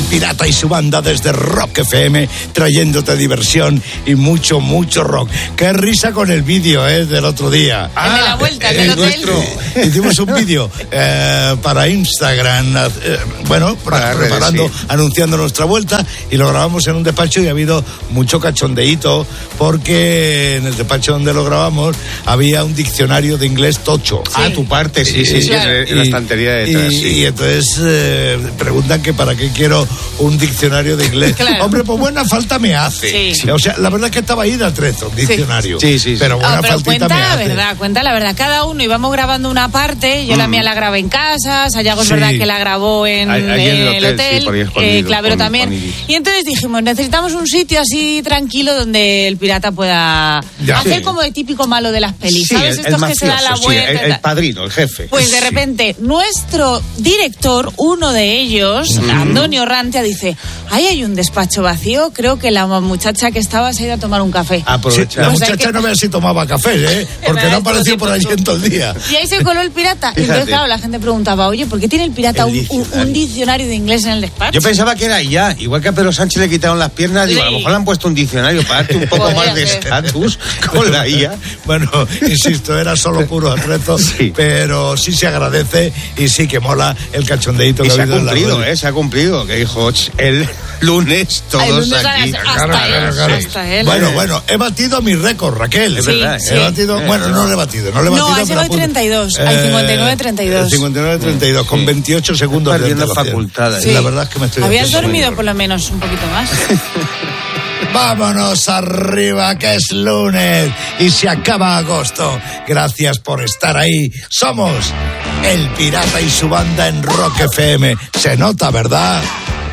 Pirata y su banda desde Rock FM, trayéndote diversión y mucho, mucho rock. Qué risa con el vídeo del otro día. El de la vuelta, del hotel. Hicimos un vídeo para Instagram, preparando, anunciando nuestra vuelta, y lo grabamos en un despacho y ha habido mucho cachondeíto porque en el despacho donde lo grabamos había un diccionario de inglés tocho. Tu parte, sí, claro. En la estantería de detrás. Y entonces preguntan que para qué quiero un diccionario de inglés. Claro. Hombre, pues buena falta me hace. Sí. O sea, la verdad es que estaba ahí de atrezo, un diccionario. Sí. Pero buena faltita me hace. Cuenta la verdad. Cada uno íbamos grabando una parte. Yo la mía la grabé en casa. Sayago es verdad que la grabó en el hotel. Clavero también. Y entonces dijimos, necesitamos un sitio así tranquilo donde el pirata pueda hacer como de típico malo de las pelis. ¿Sabes? Estos que se da la vuelta. El padrino, el jefe. Pues de repente, nuestro director, uno de ellos, Antonio Rantia, dice: ahí hay un despacho vacío, creo que la muchacha que estaba se ha ido a tomar un café. Aprovecha. La muchacha no vea si tomaba café, porque no apareció por allí en todo el día. Y ahí se coló el pirata. Y entonces, claro, la gente preguntaba, oye, ¿por qué tiene el pirata un diccionario de inglés en el despacho? Yo pensaba que era IA, igual que a Pedro Sánchez le quitaron las piernas, digo, a lo mejor le han puesto un diccionario para darte un poco más de estatus con la IA. Bueno, insisto, era solo puro atrezo, pero sí se agradece y sí que mola el cachondeíto que ha habido en la radio. Se ha cumplido, que dijo el lunes todos aquí. Hasta él. Bueno, he batido mi récord, Raquel. Es verdad. He batido, no le he batido. No, ese va 32, al 59-32. 59-32, con 28 segundos de perdiendo facultades. La verdad es que me estoy... Habías dormido por lo menos un poquito más. Vámonos arriba, que es lunes y se acaba agosto. Gracias por estar ahí. Somos el Pirata y su banda en Rock FM. Se nota, ¿verdad?